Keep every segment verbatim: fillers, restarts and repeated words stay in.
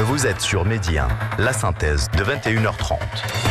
Vous êtes sur Midi un, la synthèse de vingt et une heures trente.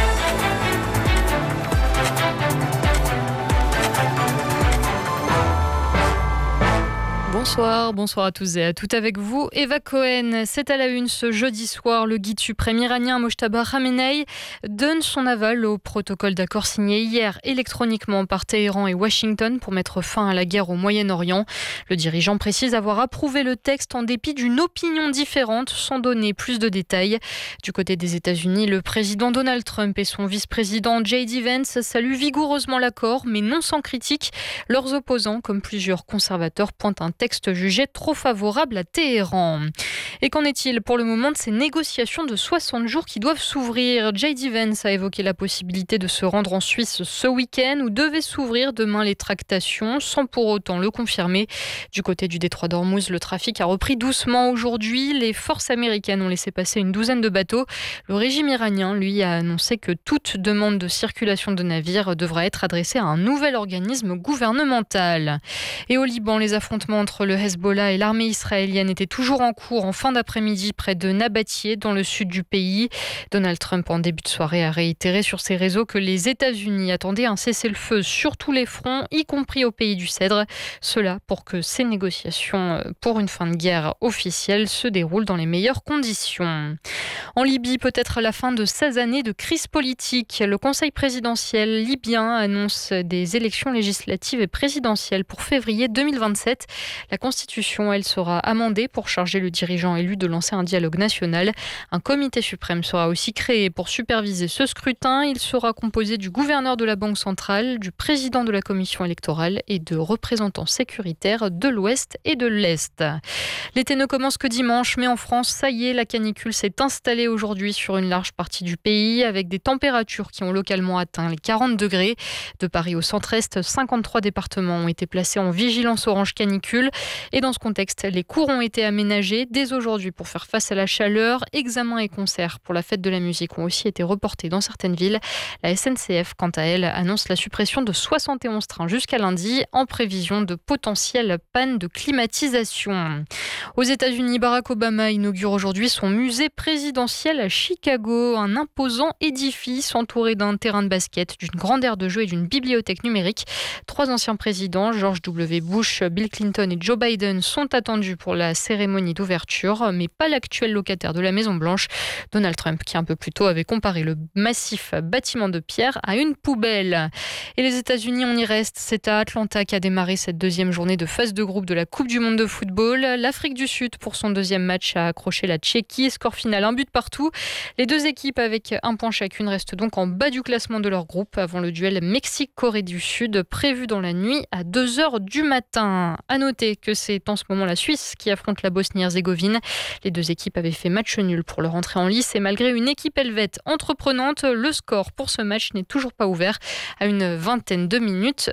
Bonsoir, bonsoir à tous et à toutes avec vous. Eva Cohen, c'est à la une ce jeudi soir. Le guide suprême iranien Mojtaba Khamenei donne son aval au protocole d'accord signé hier électroniquement par Téhéran et Washington pour mettre fin à la guerre au Moyen-Orient. Le dirigeant précise avoir approuvé le texte en dépit d'une opinion différente, sans donner plus de détails. Du côté des États-Unis, le président Donald Trump et son vice-président J D Vance saluent vigoureusement l'accord, mais non sans critique. Leurs opposants, comme plusieurs conservateurs, pointent un texte jugé trop favorable à Téhéran. Et qu'en est-il pour le moment de ces négociations de soixante jours qui doivent s'ouvrir? J D Vance a évoqué la possibilité de se rendre en Suisse ce week-end où devaient s'ouvrir demain les tractations, sans pour autant le confirmer. Du côté du détroit d'Ormuz, le trafic a repris doucement aujourd'hui. Les forces américaines ont laissé passer une douzaine de bateaux. Le régime iranien, lui, a annoncé que toute demande de circulation de navires devra être adressée à un nouvel organisme gouvernemental. Et au Liban, les affrontements entre le Hezbollah et l'armée israélienne étaient toujours en cours en fin d'après-midi près de Nabatieh, dans le sud du pays. Donald Trump, en début de soirée, a réitéré sur ses réseaux que les États-Unis attendaient un cessez-le-feu sur tous les fronts, y compris au pays du Cèdre. Cela pour que ces négociations pour une fin de guerre officielle se déroulent dans les meilleures conditions. En Libye, peut-être la fin de seize années de crise politique. Le Conseil présidentiel libyen annonce des élections législatives et présidentielles pour février deux mille vingt-sept. La Constitution, elle, sera amendée pour charger le dirigeant élu de lancer un dialogue national. Un comité suprême sera aussi créé pour superviser ce scrutin. Il sera composé du gouverneur de la Banque centrale, du président de la commission électorale et de représentants sécuritaires de l'Ouest et de l'Est. L'été ne commence que dimanche, mais en France, ça y est, la canicule s'est installée aujourd'hui sur une large partie du pays avec des températures qui ont localement atteint les quarante degrés. De Paris au centre-est, cinquante-trois départements ont été placés en vigilance orange canicule. Et dans ce contexte, les cours ont été aménagés dès aujourd'hui pour faire face à la chaleur. Examens et concerts pour la fête de la musique ont aussi été reportés dans certaines villes. La S N C F, quant à elle, annonce la suppression de soixante et onze trains jusqu'à lundi en prévision de potentielles pannes de climatisation. Aux États-Unis, Barack Obama inaugure aujourd'hui son musée présidentiel à Chicago, un imposant édifice entouré d'un terrain de basket, d'une grande aire de jeu et d'une bibliothèque numérique. Trois anciens présidents, George W. Bush, Bill Clinton et Joe Biden, sont attendus pour la cérémonie d'ouverture, mais pas l'actuel locataire de la Maison-Blanche, Donald Trump, qui un peu plus tôt avait comparé le massif bâtiment de pierre à une poubelle. Et les États-Unis, on y reste. C'est à Atlanta qu'a démarré cette deuxième journée de phase de groupe de la Coupe du monde de football. L'Afrique du Sud, pour son deuxième match, a accroché la Tchéquie. Score final, un but partout. Les deux équipes, avec un point chacune, restent donc en bas du classement de leur groupe avant le duel Mexique-Corée du Sud, prévu dans la nuit à deux heures du matin. À noter que c'est en ce moment la Suisse qui affronte la Bosnie-Herzégovine. Les deux équipes avaient fait match nul pour leur entrée en lice et malgré une équipe helvète entreprenante, le score pour ce match n'est toujours pas ouvert à une vingtaine de minutes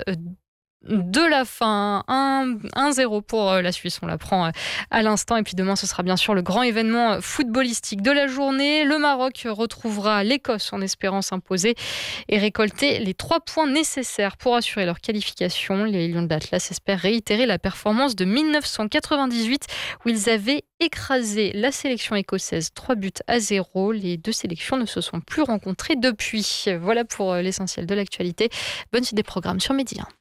de la fin. un zéro pour la Suisse, on l'apprend à l'instant. Et puis demain, ce sera bien sûr le grand événement footballistique de la journée. Le Maroc retrouvera l'Écosse en espérant s'imposer et récolter les trois points nécessaires pour assurer leur qualification. Les Lions de l'Atlas espèrent réitérer la performance de mille neuf cent quatre-vingt-dix-huit où ils avaient écrasé la sélection écossaise trois buts à zéro. Les deux sélections ne se sont plus rencontrées depuis. Voilà pour l'essentiel de l'actualité. Bonne suite des programmes sur Midi un.